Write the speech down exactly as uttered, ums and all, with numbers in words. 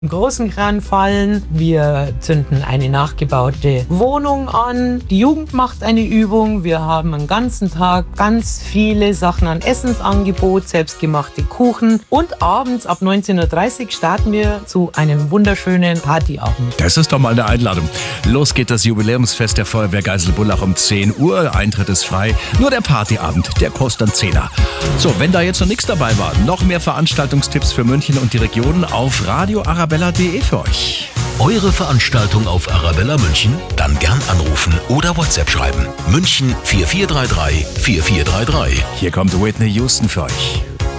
Im großen Kranfallen, wir zünden eine nachgebaute Wohnung an, die Jugend macht eine Übung, wir haben einen ganzen Tag ganz viele Sachen an Essensangebot, selbstgemachte Kuchen und abends ab neunzehn Uhr dreißig starten wir zu einem wunderschönen Partyabend. Das ist doch mal eine Einladung. Los geht das Jubiläumsfest der Feuerwehr Geiselbullach um zehn Uhr. Eintritt ist frei. Nur der Partyabend, der kostet dann Zehner. So, wenn da jetzt noch nichts dabei war, noch mehr Veranstaltungstipps für München und die Region auf radio arabella punkt de für euch. Eure Veranstaltung auf Arabella München? Dann gern anrufen oder WhatsApp schreiben. München vier vier drei drei vier vier drei drei. Hier kommt Whitney Houston für euch.